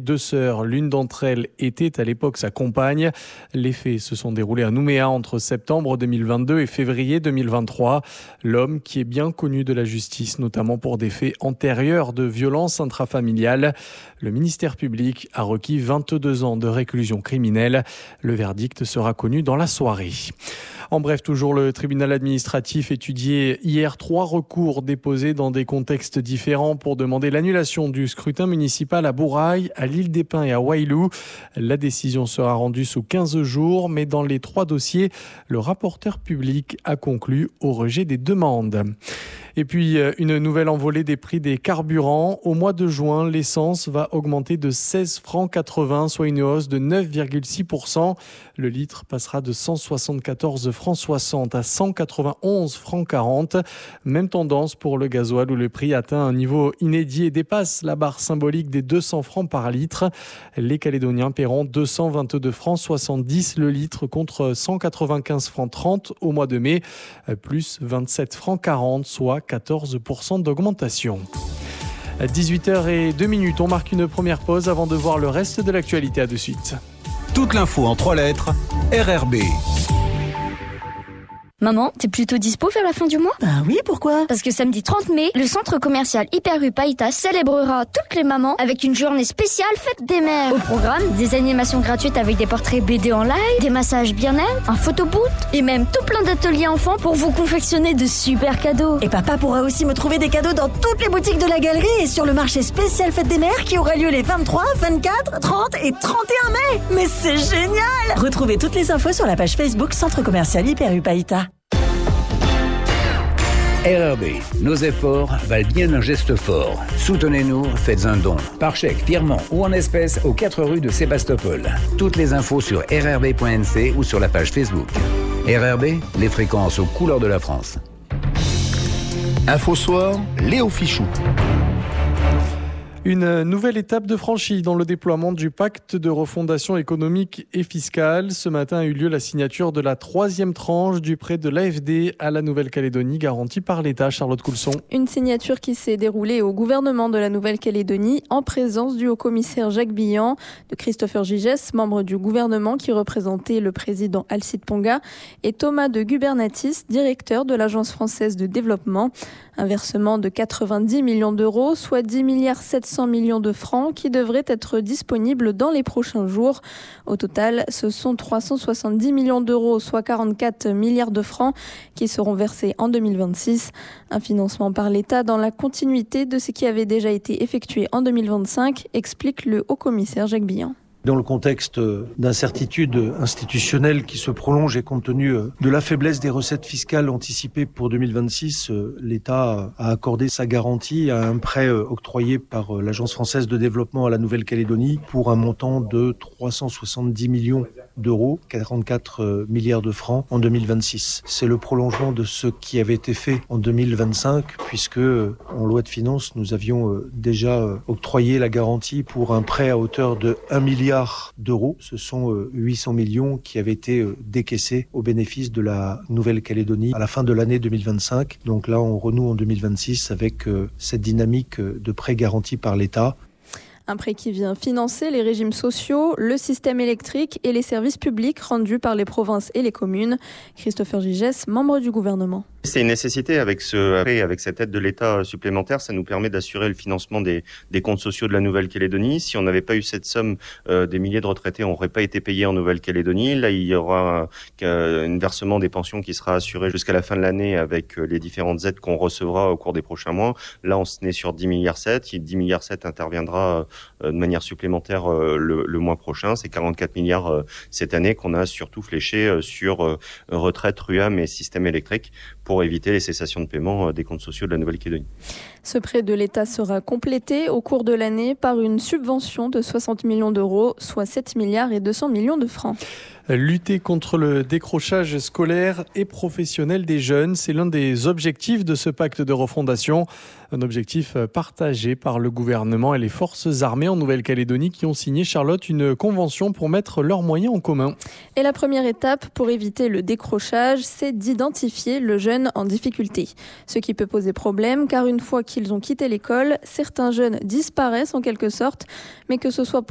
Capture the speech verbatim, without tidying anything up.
deux sœurs. L'une d'entre elles était à l'époque sa compagne. Les faits se sont déroulés à Nouméa entre septembre deux mille vingt-deux et février deux mille vingt-trois. L'homme, qui est bien connu de la justice, notamment pour des faits antérieurs de violence intrafamiliale. Le ministère public a requis vingt-deux ans de réclusion criminelle. Le verdict sera connu dans la soirée. En bref, toujours le tribunal administratif étudiait hier trois recours déposés dans des contextes différents pour demander l'annulation du scrutin municipal à Bourail, à l'Île des Pins et à Wailou. La décision sera rendue sous quinze jours, mais dans les trois dossiers, le rapporteur public a conclu au rejet des demandes. Et puis, une nouvelle envolée des prix des carburants. Au mois de juin, l'essence va augmenter de seize francs quatre-vingts, soit une hausse de neuf virgule six pour cent. Le litre passera de cent soixante-quatorze francs soixante à cent quatre-vingt-onze francs quarante. Même tendance pour le gasoil où le prix atteint un niveau inédit et dépasse la barre symbolique des deux cents francs par litre. Les Calédoniens paieront deux cent vingt-deux francs soixante-dix le litre contre cent quatre-vingt-quinze francs trente au mois de mai, plus vingt-sept francs quarante, soit quatorze pour cent d'augmentation. À dix-huit heures zéro deux, on marque une première pause avant de voir le reste de l'actualité. À de suite. Toute l'info en trois lettres, R R B. Maman, t'es plutôt dispo vers la fin du mois ? Bah oui, pourquoi ? Parce que samedi trente mai, le centre commercial Hyper U Païta célébrera toutes les mamans avec une journée spéciale fête des mères. Au programme, des animations gratuites avec des portraits B D en live, des massages bien-être, un photoboot et même tout plein d'ateliers enfants pour vous confectionner de super cadeaux. Et papa pourra aussi me trouver des cadeaux dans toutes les boutiques de la galerie et sur le marché spécial fête des mères qui aura lieu les vingt-trois, vingt-quatre, trente et trente et un mai. Mais c'est génial ! Retrouvez toutes les infos sur la page Facebook Centre commercial Hyper U Païta. R R B, nos efforts valent bien un geste fort. Soutenez-nous, faites un don. Par chèque, virement ou en espèces aux quatre rues de Sébastopol. Toutes les infos sur r r b point n c ou sur la page Facebook. R R B, les fréquences aux couleurs de la France. Info Soir, Léo Fichou. Une nouvelle étape de franchie dans le déploiement du pacte de refondation économique et fiscale. Ce matin a eu lieu la signature de la troisième tranche du prêt de l'A F D à la Nouvelle-Calédonie garantie par l'État. Charlotte Coulson. Une signature qui s'est déroulée au gouvernement de la Nouvelle-Calédonie en présence du haut-commissaire Jacques Billan, de Christopher Gigès, membre du gouvernement qui représentait le président Alcide Ponga, et Thomas de Gubernatis, directeur de l'Agence française de développement. Un versement de quatre-vingt-dix millions d'euros, soit dix milliards sept cents millions de francs qui devraient être disponibles dans les prochains jours. Au total, ce sont trois cent soixante-dix millions d'euros, soit quarante-quatre milliards de francs qui seront versés en deux mille vingt-six. Un financement par l'État dans la continuité de ce qui avait déjà été effectué en deux mille vingt-cinq, explique le haut-commissaire Jacques Billan. Dans le contexte d'incertitude institutionnelle qui se prolonge et compte tenu de la faiblesse des recettes fiscales anticipées pour deux mille vingt-six, l'État a accordé sa garantie à un prêt octroyé par l'Agence française de développement à la Nouvelle-Calédonie pour un montant de trois cent soixante-dix millions d'euros, quarante-quatre milliards de francs en deux mille vingt-six. C'est le prolongement de ce qui avait été fait en deux mille vingt-cinq puisque en loi de finances, nous avions déjà octroyé la garantie pour un prêt à hauteur de un milliard d'euros. Ce sont huit cents millions qui avaient été décaissés au bénéfice de la Nouvelle-Calédonie à la fin de l'année deux mille vingt-cinq. Donc là, on renoue en deux mille vingt-six avec cette dynamique de prêt garanti par l'État. Un prêt qui vient financer les régimes sociaux, le système électrique et les services publics rendus par les provinces et les communes. Christopher Gigès, membre du gouvernement. C'est une nécessité avec ce prêt, avec cette aide de l'État supplémentaire, ça nous permet d'assurer le financement des, des comptes sociaux de la Nouvelle-Calédonie. Si on n'avait pas eu cette somme, euh, des milliers de retraités n'auraient pas été payés en Nouvelle-Calédonie. Là, il y aura un, un versement des pensions qui sera assuré jusqu'à la fin de l'année avec les différentes aides qu'on recevra au cours des prochains mois. Là, on se met sur dix milliards sept. dix milliards sept interviendra euh, de manière supplémentaire euh, le, le mois prochain. C'est quarante-quatre milliards euh, cette année qu'on a surtout fléché euh, sur euh, retraite, R U A M et système électrique pour éviter les cessations de paiement des comptes sociaux de la Nouvelle-Calédonie. Ce prêt de l'État sera complété au cours de l'année par une subvention de soixante millions d'euros, soit sept milliards et deux cents millions de francs. Lutter contre le décrochage scolaire et professionnel des jeunes, c'est l'un des objectifs de ce pacte de refondation. Un objectif partagé par le gouvernement et les forces armées en Nouvelle-Calédonie qui ont signé, Charlotte, une convention pour mettre leurs moyens en commun. Et la première étape pour éviter le décrochage, c'est d'identifier le jeune en difficulté. Ce qui peut poser problème car une fois qu'ils ont quitté l'école, certains jeunes disparaissent en quelque sorte, mais que ce soit pour